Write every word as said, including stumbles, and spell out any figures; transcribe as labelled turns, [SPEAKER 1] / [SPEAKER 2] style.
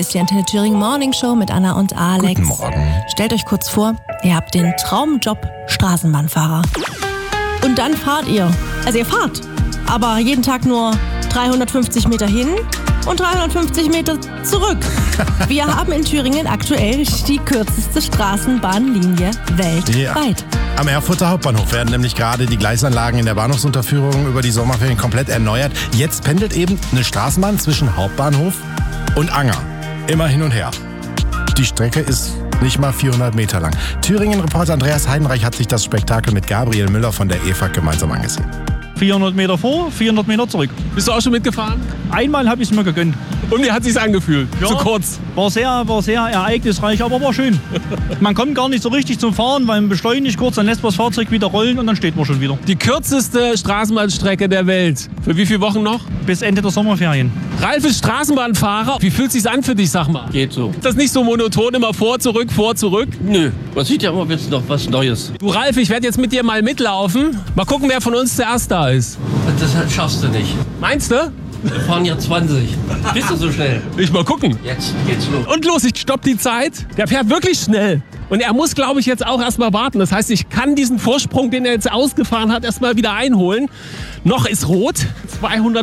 [SPEAKER 1] Hier ist die Antenne Thüringen Morning Show mit Anna und Alex.
[SPEAKER 2] Guten Morgen.
[SPEAKER 1] Stellt euch kurz vor, ihr habt den Traumjob Straßenbahnfahrer. Und dann fahrt ihr. Also ihr fahrt, aber jeden Tag nur dreihundertfünfzig Meter hin und dreihundertfünfzig Meter zurück. Wir haben in Thüringen aktuell die kürzeste Straßenbahnlinie weltweit.
[SPEAKER 2] Ja. Am Erfurter Hauptbahnhof werden nämlich gerade die Gleisanlagen in der Bahnhofsunterführung über die Sommerferien komplett erneuert. Jetzt pendelt eben eine Straßenbahn zwischen Hauptbahnhof und Anger. Immer hin und her. Die Strecke ist nicht mal vierhundert Meter lang. Thüringen-Reporter Andreas Heidenreich hat sich das Spektakel mit Gabriel Müller von der E F A G gemeinsam angesehen.
[SPEAKER 3] vierhundert Meter vor, vierhundert Meter zurück.
[SPEAKER 4] Bist du auch schon mitgefahren?
[SPEAKER 3] Einmal habe ich es mir gegönnt.
[SPEAKER 4] Und wie hat sich's angefühlt?
[SPEAKER 3] Ja,
[SPEAKER 4] Zu kurz.
[SPEAKER 3] War sehr, war sehr ereignisreich, aber war schön. Man kommt gar nicht so richtig zum Fahren, weil man beschleunigt kurz, dann lässt man das Fahrzeug wieder rollen und dann steht man schon wieder.
[SPEAKER 4] Die kürzeste Straßenbahnstrecke der Welt. Für wie viele Wochen noch?
[SPEAKER 3] Bis Ende der Sommerferien.
[SPEAKER 4] Ralf ist Straßenbahnfahrer. Wie fühlt sich's an für dich, sag mal?
[SPEAKER 5] Geht so.
[SPEAKER 4] Ist das nicht so monoton, immer vor, zurück, vor, zurück?
[SPEAKER 5] Nö, man sieht ja immer jetzt noch was Neues.
[SPEAKER 4] Du Ralf, ich werde jetzt mit dir mal mitlaufen. Mal gucken, wer von uns zuerst da ist.
[SPEAKER 5] Das schaffst du nicht.
[SPEAKER 4] Meinst du?
[SPEAKER 5] Wir fahren ja zwanzig. Bist du so schnell?
[SPEAKER 4] Ich mal gucken.
[SPEAKER 5] Jetzt geht's los.
[SPEAKER 4] Und los, ich stopp die Zeit. Der fährt wirklich schnell. Und er muss, glaube ich, jetzt auch erstmal warten. Das heißt, ich kann diesen Vorsprung, den er jetzt ausgefahren hat, erstmal wieder einholen. Noch ist rot. zweihundert